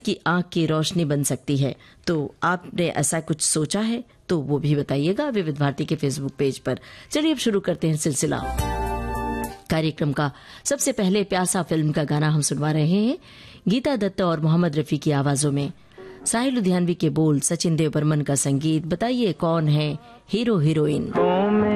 कि आंख की रोशनी बन सकती है। तो आपने ऐसा कुछ सोचा है तो वो भी बताइएगा विविध भारती के फेसबुक पेज पर। चलिए अब शुरू करते हैं सिलसिला कार्यक्रम का। सबसे पहले प्यासा फिल्म का गाना हम सुनवा रहे हैं, गीता दत्त और मोहम्मद रफी की आवाजों में। साहिल लुधियानवी के बोल, सचिन देव बर्मन का संगीत। बताइए कौन है हीरो हीरोइन।